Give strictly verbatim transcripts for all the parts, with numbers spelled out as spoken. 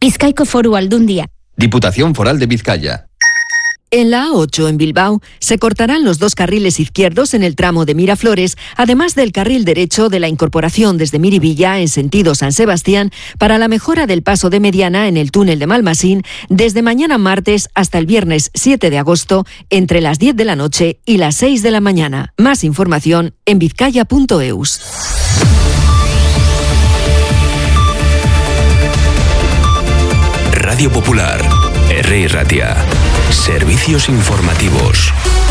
Bizkaiko Foru Aldundia. Diputación Foral de Vizcaya. En la A ocho, en Bilbao, se cortarán los dos carriles izquierdos en el tramo de Miraflores, además del carril derecho de la incorporación desde Miribilla en sentido San Sebastián, para la mejora del paso de mediana en el túnel de Malmasín, desde mañana martes hasta el viernes siete de agosto, entre las diez de la noche y las seis de la mañana. Más información en vizcaya punto eus. Radio Popular, R. Ratia. Servicios informativos.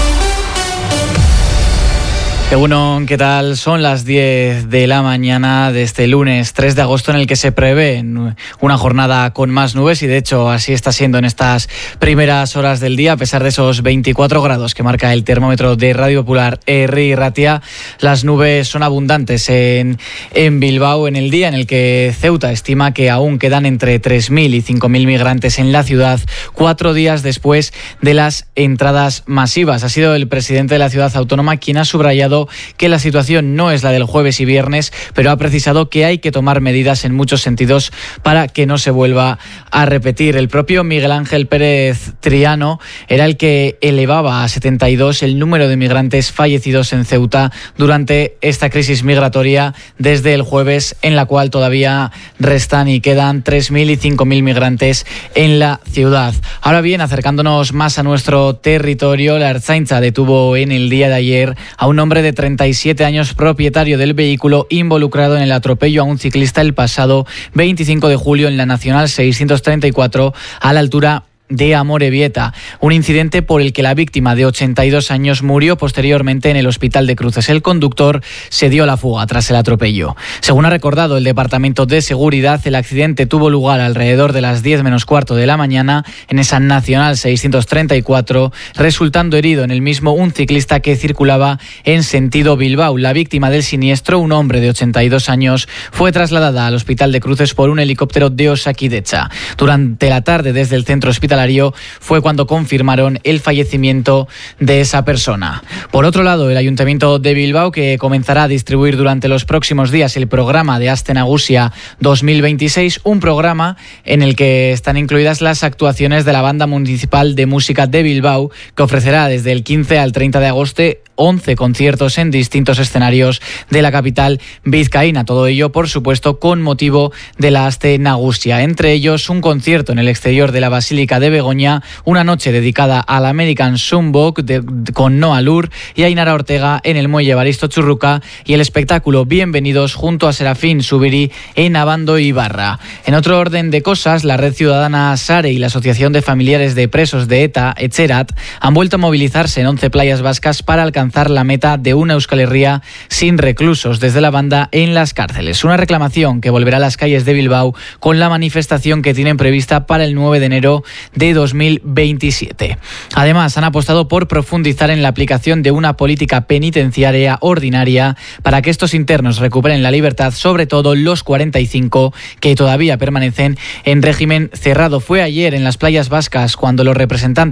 Egunon, ¿qué tal? Son las diez de la mañana de este lunes tres de agosto, en el que se prevé una jornada con más nubes, y de hecho así está siendo en estas primeras horas del día. A pesar de esos veinticuatro grados que marca el termómetro de Radio Popular R. Ratia, las nubes son abundantes en, en Bilbao en el día en el que Ceuta estima que aún quedan entre tres mil y cinco mil migrantes en la ciudad, cuatro días después de las entradas masivas. Ha sido el presidente de la ciudad autónoma quien ha subrayado que la situación no es la del jueves y viernes, pero ha precisado que hay que tomar medidas en muchos sentidos para que no se vuelva a repetir. El propio Miguel Ángel Pérez Triano era el que elevaba a setenta y dos el número de migrantes fallecidos en Ceuta durante esta crisis migratoria desde el jueves, en la cual todavía restan y quedan tres mil y cinco mil migrantes en la ciudad. Ahora bien, acercándonos más a nuestro territorio, la Ertzaintza detuvo en el día de ayer a un hombre de treinta y siete años, propietario del vehículo involucrado en el atropello a un ciclista el pasado veinticinco de julio en la Nacional seiscientos treinta y cuatro a la altura de Amorebieta, un incidente por el que la víctima de ochenta y dos años murió posteriormente en el hospital de Cruces. El conductor se dio la fuga tras el atropello. Según ha recordado el Departamento de Seguridad, el accidente tuvo lugar alrededor de las diez menos cuarto de la mañana en esa Nacional seiscientos treinta y cuatro, resultando herido en el mismo un ciclista que circulaba en sentido Bilbao. La víctima del siniestro, un hombre de ochenta y dos años, fue trasladada al hospital de Cruces por un helicóptero de Osakidetza. Durante la tarde, desde el centro hospitalario, fue cuando confirmaron el fallecimiento de esa persona. Por otro lado, el Ayuntamiento de Bilbao, que comenzará a distribuir durante los próximos días el programa de Aste Nagusia dos mil veintiséis, un programa en el que están incluidas las actuaciones de la Banda Municipal de Música de Bilbao, que ofrecerá desde el quince al treinta de agosto once conciertos en distintos escenarios de la capital vizcaína. Todo ello, por supuesto, con motivo de la Aste Nagusia. Entre ellos, un concierto en el exterior de la Basílica de Begoña, una noche dedicada al American Songbook de, de, con Noa Lur y Ainara Ortega en el Muelle Baristo Churruca, y el espectáculo Bienvenidos junto a Serafín Zubiri en Abando y Ibarra. En otro orden de cosas, la Red Ciudadana Sare y la Asociación de Familiares de Presos de ETA, Etxerat, han vuelto a movilizarse en once playas vascas para alcanzar la meta de una Euskal Herria sin reclusos desde la banda en las cárceles. Una reclamación que volverá a las calles de Bilbao con la manifestación que tienen prevista para el nueve de enero de dos mil veintisiete. Además, han apostado por profundizar en la aplicación de una política penitenciaria ordinaria para que estos internos recuperen la libertad, sobre todo los cuarenta y cinco que todavía permanecen en régimen cerrado. Fue ayer en las playas vascas cuando los representantes